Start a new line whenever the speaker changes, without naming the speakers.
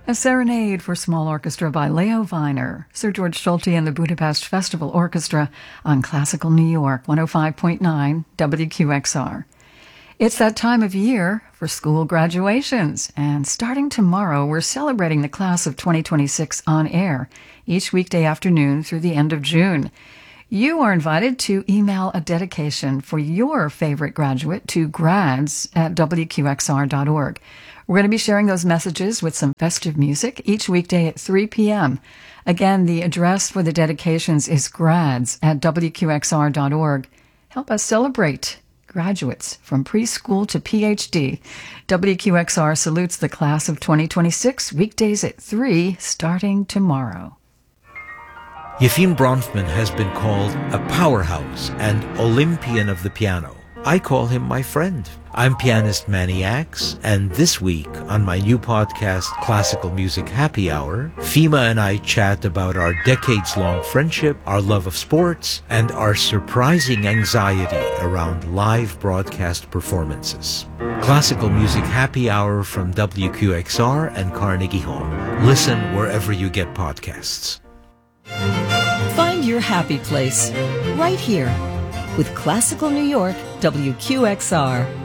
A Serenade for Small Orchestra by Leo Weiner, Sir George Solti and the Budapest Festival Orchestra on Classical New York 105.9 WQXR. It's that time of year for school graduations, and starting tomorrow, we're celebrating the class of 2026 on air each weekday afternoon through the end of June. You are invited to email a dedication for your favorite graduate to grads@wqxr.org. We're going to be sharing those messages with some festive music each weekday at 3 p.m. Again, the address for the dedications is grads@wqxr.org. Help us celebrate graduates from preschool to PhD. WQXR salutes the class of 2026 weekdays at 3 starting tomorrow.
Yefim Bronfman has been called a powerhouse and Olympian of the piano. I call him my friend. I'm pianist Manny Axe, and this week on my new podcast, Classical Music Happy Hour, Fima and I chat about our decades-long friendship, our love of sports, and our surprising anxiety around live broadcast performances. Classical Music Happy Hour from WQXR and Carnegie Hall. Listen wherever you get podcasts.
Find your happy place right here with Classical New York WQXR.